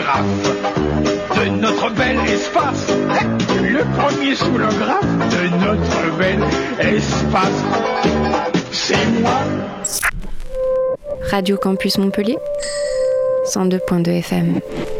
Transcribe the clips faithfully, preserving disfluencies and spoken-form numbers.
holographe de notre bel espace. Le premier holographe de notre bel espace. C'est moi. Radio Campus Montpellier, cent deux point deux F M.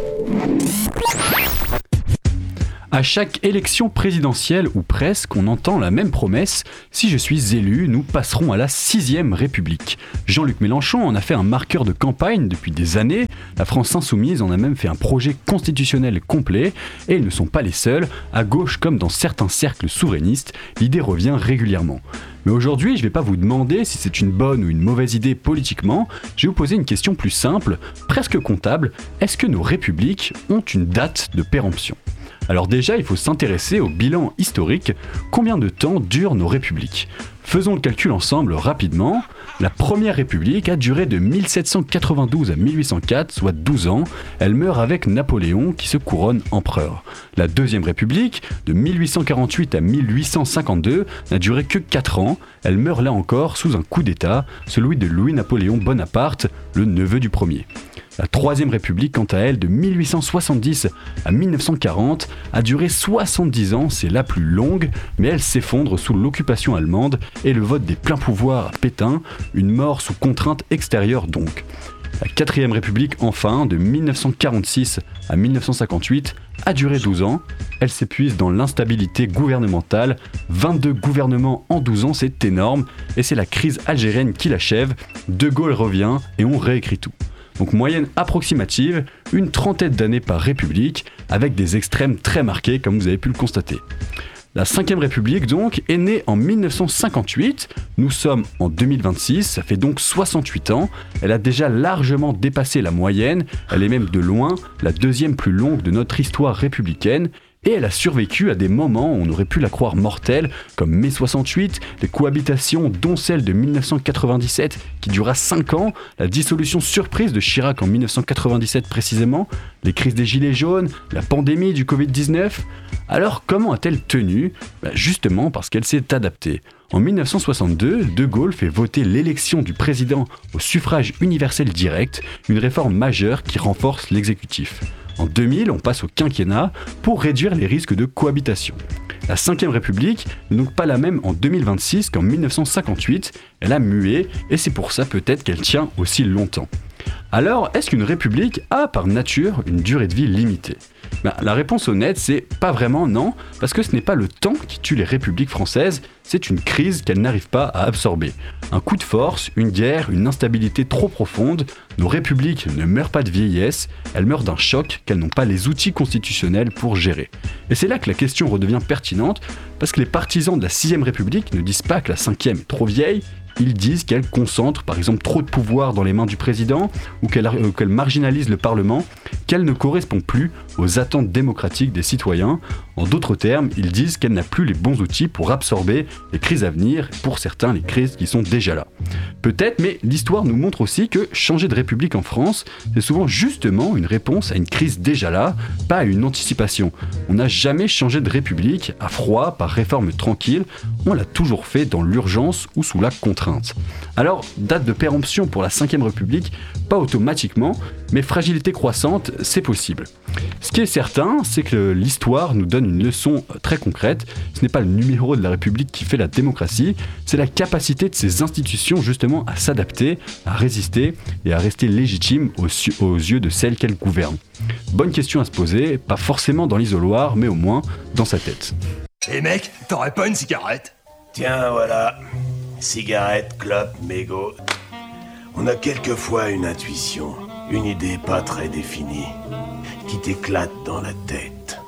À chaque élection présidentielle ou presque, on entend la même promesse. Si je suis élu, nous passerons à la sixième République. Jean-Luc Mélenchon en a fait un marqueur de campagne depuis des années. La France insoumise en a même fait un projet constitutionnel complet. Et ils ne sont pas les seuls. À gauche comme dans certains cercles souverainistes, l'idée revient régulièrement. Mais aujourd'hui, je ne vais pas vous demander si c'est une bonne ou une mauvaise idée politiquement. Je vais vous poser une question plus simple, presque comptable. Est-ce que nos républiques ont une date de péremption ? Alors déjà, il faut s'intéresser au bilan historique. Combien de temps durent nos républiques ? Faisons le calcul ensemble rapidement. La première république a duré de mille sept cent quatre-vingt-douze à mille huit cent quatre, soit douze ans. Elle meurt avec Napoléon qui se couronne empereur. La deuxième république, de mille huit cent quarante-huit à mille huit cent cinquante-deux, n'a duré que quatre ans. Elle meurt là encore sous un coup d'État, celui de Louis-Napoléon Bonaparte, le neveu du premier. La Troisième République, quant à elle, de mille huit cent soixante-dix à mille neuf cent quarante, a duré soixante-dix ans, c'est la plus longue, mais elle s'effondre sous l'occupation allemande et le vote des pleins pouvoirs à Pétain, une mort sous contrainte extérieure donc. La Quatrième République, enfin, de mille neuf cent quarante-six à mille neuf cent cinquante-huit, a duré douze ans. Elle s'épuise dans l'instabilité gouvernementale. vingt-deux gouvernements en douze ans, c'est énorme, et c'est la crise algérienne qui l'achève. De Gaulle revient et on réécrit tout. Donc moyenne approximative, une trentaine d'années par république, avec des extrêmes très marqués comme vous avez pu le constater. La cinquième République donc est née en mille neuf cent cinquante-huit, nous sommes en deux mille vingt-six, ça fait donc soixante-huit ans, elle a déjà largement dépassé la moyenne, elle est même de loin la deuxième plus longue de notre histoire républicaine, et elle a survécu à des moments où on aurait pu la croire mortelle, comme mai soixante-huit, les cohabitations dont celle de mille neuf cent quatre-vingt-dix-sept qui dura cinq ans, la dissolution surprise de Chirac en mille neuf cent quatre-vingt-dix-sept précisément, les crises des gilets jaunes, la pandémie du covid dix-neuf. Alors comment a-t-elle tenu ? Bah justement parce qu'elle s'est adaptée. En mille neuf cent soixante-deux, De Gaulle fait voter l'élection du président au suffrage universel direct, une réforme majeure qui renforce l'exécutif. En deux mille, on passe au quinquennat pour réduire les risques de cohabitation. La cinquième République n'est donc pas la même en deux mille vingt-six qu'en mille neuf cent cinquante-huit, elle a mué et c'est pour ça peut-être qu'elle tient aussi longtemps. Alors, est-ce qu'une république a par nature une durée de vie limitée ? Ben, la réponse honnête, c'est pas vraiment non, parce que ce n'est pas le temps qui tue les républiques françaises, c'est une crise qu'elles n'arrivent pas à absorber. Un coup de force, une guerre, une instabilité trop profonde, nos républiques ne meurent pas de vieillesse, elles meurent d'un choc qu'elles n'ont pas les outils constitutionnels pour gérer. Et c'est là que la question redevient pertinente, parce que les partisans de la sixième République ne disent pas que la cinquième est trop vieille, ils disent qu'elle concentre par exemple trop de pouvoir dans les mains du président ou qu'elle, euh, qu'elle marginalise le Parlement, qu'elle ne correspond plus aux attentes démocratiques des citoyens. En d'autres termes, ils disent qu'elle n'a plus les bons outils pour absorber les crises à venir, pour certains les crises qui sont déjà là. Peut-être, mais l'histoire nous montre aussi que changer de république en France, c'est souvent justement une réponse à une crise déjà là, pas à une anticipation. On n'a jamais changé de république à froid, par réforme tranquille, on l'a toujours fait dans l'urgence ou sous la contrainte. Alors, date de péremption pour la cinquième République, pas automatiquement, mais fragilité croissante, c'est possible. Ce qui est certain, c'est que l'histoire nous donne une leçon très concrète. Ce n'est pas le numéro de la République qui fait la démocratie, c'est la capacité de ces institutions justement à s'adapter, à résister et à rester légitimes aux, su- aux yeux de celles qu'elles gouvernent. Bonne question à se poser, pas forcément dans l'isoloir, mais au moins dans sa tête. Eh mec, t'aurais pas une cigarette ? Tiens, voilà. Cigarette, clope, mégot. On a quelquefois une intuition, une idée pas très définie, qui t'éclate dans la tête.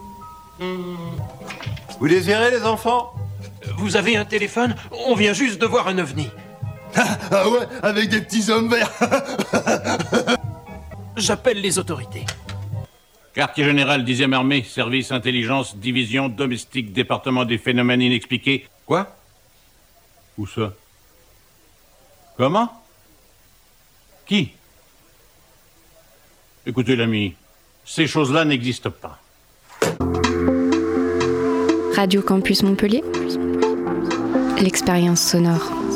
Vous désirez, les enfants ? Vous avez un téléphone ? On vient juste de voir un ovni. Ah, ah ouais, avec des petits hommes verts. J'appelle les autorités. Quartier général, dixième armée, service intelligence, division domestique, département des phénomènes inexpliqués. Quoi ? Où ça ? Comment ? Qui ? Écoutez l'ami, ces choses-là n'existent pas. Radio Campus Montpellier, l'expérience sonore.